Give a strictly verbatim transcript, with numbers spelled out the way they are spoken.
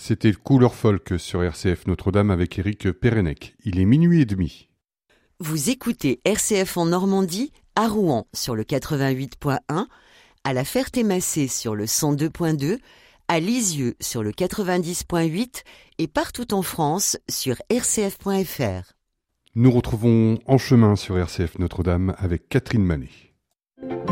C'était Couleur Folk sur R C F Notre-Dame avec Éric Pérenec. Il est minuit et demi. Vous écoutez R C F en Normandie, à Rouen sur le quatre-vingt-huit point un, à La Ferté-Macé sur le cent deux point deux, à Lisieux sur le quatre-vingt-dix point huit et partout en France sur r c f point f r. Nous retrouvons En chemin sur R C F Notre-Dame avec Catherine Manet.